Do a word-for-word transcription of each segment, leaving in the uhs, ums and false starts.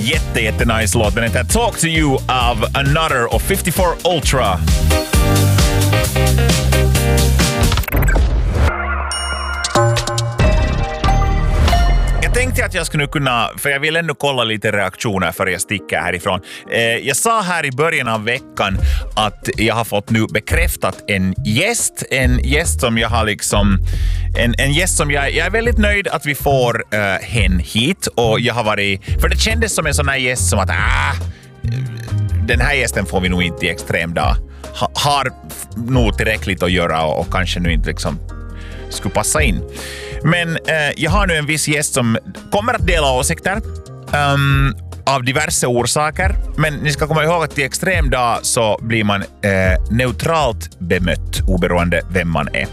jätte, jätte nice låt. Den heter Talk to You av Another och fifty-four Ultra. Jag tänkte att jag skulle kunna, för jag vill ändå kolla lite reaktioner för jag sticker härifrån. Eh, jag sa här i början av veckan att jag har fått nu bekräftat en gäst. En gäst som jag har liksom, en, en gäst som jag, jag är väldigt nöjd att vi får eh, hen hit. Och jag har varit, för det kändes som en sån här gäst som att, ah, den här gästen får vi nog inte i extrem dag. Ha, har nog tillräckligt att göra och, och kanske nu inte liksom skulle passa in. Men eh, jag har nu en viss gäst som kommer att dela åsikter um, av diverse orsaker. Men ni ska komma ihåg att i extrem dag så blir man eh, neutralt bemött oberoende vem man är.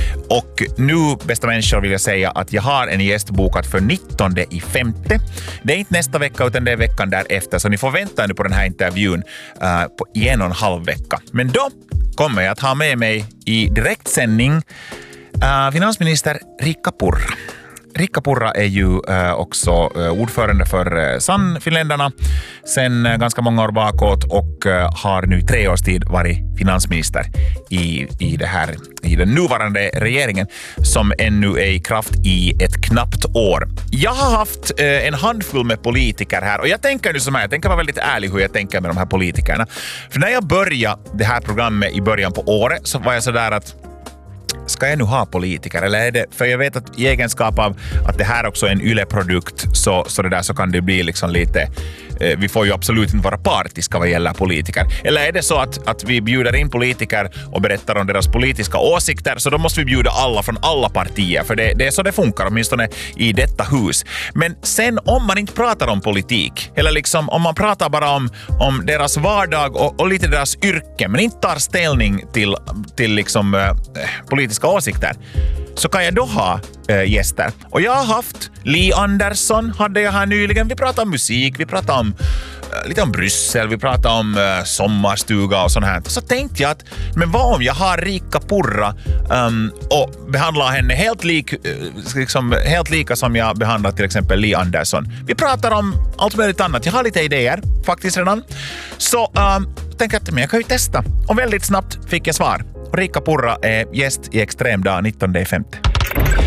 Och nu, bästa människor, vill jag säga att jag har en gäst bokat för nittonde i femte. Det är inte nästa vecka utan det är veckan därefter. Så ni får vänta nu på den här intervjun uh, på en och en halv vecka. Men då kommer jag att ha med mig i direktsändning Uh, finansminister Riikka Purra. Riikka Purra är ju uh, också uh, ordförande för uh, Sannfinländarna sen uh, ganska många år bakåt och uh, har nu tre års tid varit finansminister i, i, det här, i den nuvarande regeringen som ännu är i kraft i ett knappt år. Jag har haft uh, en handfull med politiker här och jag tänker nu som här, jag tänker vara väldigt ärlig hur jag tänker med de här politikerna. För när jag började det här programmet i början på året så var jag sådär att ska jag nu ha politiker? Eller är det, för jag vet att i egenskap av att det här också är en YLE-produkt så, så, det där, så kan det bli liksom lite, eh, vi får ju absolut inte vara partiska vad gäller politiker. Eller är det så att, att vi bjuder in politiker och berättar om deras politiska åsikter, så då måste vi bjuda alla från alla partier, för det, det är så det funkar, åtminstone i detta hus. Men sen om man inte pratar om politik, eller liksom om man pratar bara om, om deras vardag och, och lite deras yrke, men inte tar ställning till, till liksom, eh, politiska åsikter, så kan jag då ha äh, gäster. Och jag har haft Li Andersson, hade jag här nyligen. Vi pratade om musik, vi pratade om äh, lite om Bryssel, vi pratade om äh, sommarstuga och sånt här. Så tänkte jag att, men vad om jag har Riikka Purra um, och behandlar henne helt, lik, äh, liksom, helt lika som jag behandlar till exempel Li Andersson. Vi pratar om allt möjligt annat. Jag har lite idéer faktiskt redan. Så um, tänkte jag att men jag kan ju testa. Och väldigt snabbt fick jag svar. Riikka Purra är gäst i extrem dag nittonde i femte.